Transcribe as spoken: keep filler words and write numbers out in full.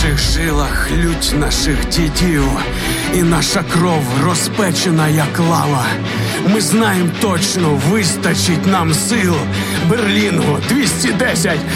наших жилах лють наших дідів, і наша кров розпечена, як лава. Ми знаємо точно, вистачить нам сил. Берлінгу двісті десять